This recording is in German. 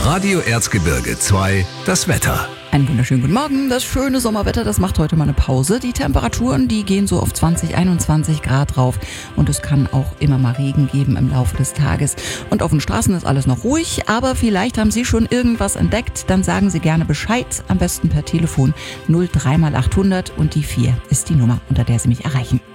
Radio Erzgebirge 2, das Wetter. Einen wunderschönen guten Morgen. Das schöne Sommerwetter, das macht heute mal eine Pause. Die Temperaturen, die gehen so auf 20, 21 Grad rauf. Und es kann auch immer mal Regen geben im Laufe des Tages. Und auf den Straßen ist alles noch ruhig, aber vielleicht haben Sie schon irgendwas entdeckt. Dann sagen Sie gerne Bescheid, am besten per Telefon 03 mal 800 und die 4 ist die Nummer, unter der Sie mich erreichen.